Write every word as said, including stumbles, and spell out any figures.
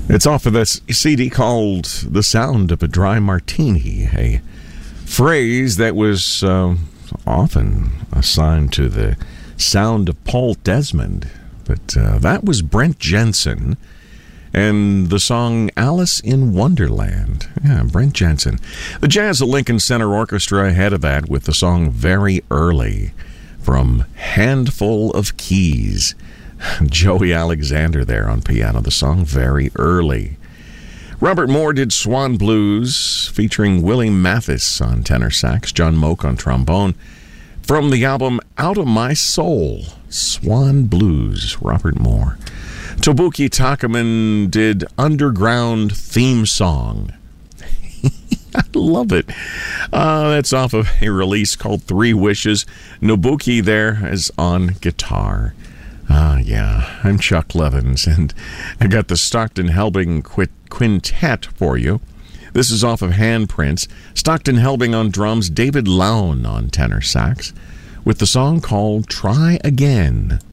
It's off of this C D called The Sound of a Dry Martini, a phrase that was uh, often assigned to the sound of Paul Desmond. But uh, that was Brent Jensen and the song Alice in Wonderland. Yeah, Brent Jensen. The Jazz at Lincoln Center Orchestra ahead of that with the song Very Early from Handful of Keys. Joey Alexander there on piano, the song Very Early. Robert Moore did Swan Blues, featuring Willie Mathis on tenor sax, John Moak on trombone. From the album Out of My Soul, Swan Blues, Robert Moore. Tobuki Takaman did Underground Theme Song. I love it. Uh, that's off of a release called Three Wishes. Nobuki there is on guitar. Ah, uh, yeah, I'm Chuck Levins, and I got the Stockton Helbing Quintet for you. This is off of Handprints. Stockton Helbing on drums, David Lown on tenor sax, with the song called Try Again.